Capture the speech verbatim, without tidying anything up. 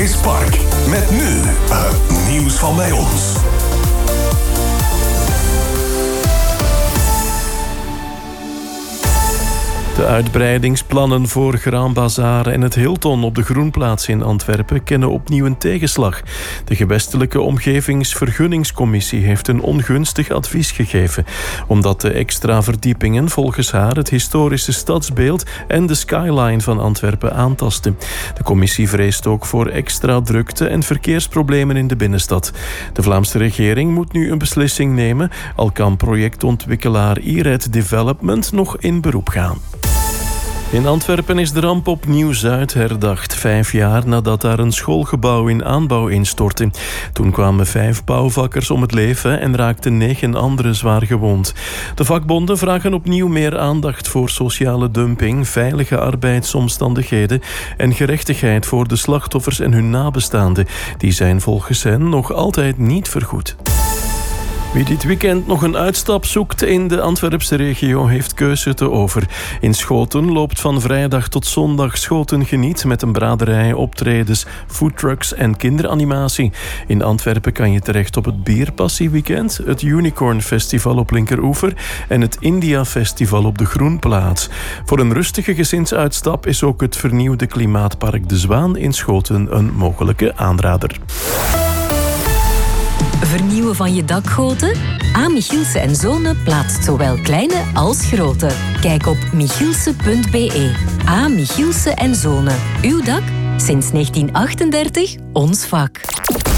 is Park. Met nu het nieuws van bij ons. De uitbreidingsplannen voor Grand Bazaar en het Hilton op de Groenplaats in Antwerpen kennen opnieuw een tegenslag. De gewestelijke omgevingsvergunningscommissie heeft een ongunstig advies gegeven, omdat de extra verdiepingen volgens haar het historische stadsbeeld en de skyline van Antwerpen aantasten. De commissie vreest ook voor extra drukte en verkeersproblemen in de binnenstad. De Vlaamse regering moet nu een beslissing nemen, al kan projectontwikkelaar I-Red Development nog in beroep gaan. In Antwerpen is de ramp op Nieuw-Zuid herdacht, vijf jaar nadat daar een schoolgebouw in aanbouw instortte. Toen kwamen vijf bouwvakkers om het leven en raakten negen anderen zwaar gewond. De vakbonden vragen opnieuw meer aandacht voor sociale dumping, veilige arbeidsomstandigheden en gerechtigheid voor de slachtoffers en hun nabestaanden. Die zijn volgens hen nog altijd niet vergoed. Wie dit weekend nog een uitstap zoekt in de Antwerpse regio heeft keuze te over. In Schoten loopt van vrijdag tot zondag Schoten Geniet met een braderij, optredens, foodtrucks en kinderanimatie. In Antwerpen kan je terecht op het Bierpassieweekend, het Unicorn Festival op Linkeroever en het India Festival op de Groenplaats. Voor een rustige gezinsuitstap is ook het vernieuwde klimaatpark De Zwaan in Schoten een mogelijke aanrader. Vernieuwen van je dakgoten? A. Michielse en Zonen plaatst zowel kleine als grote. Kijk op michielse punt b e. A. Michielse en Zonen. Uw dak? Sinds negentien achtendertig ons vak.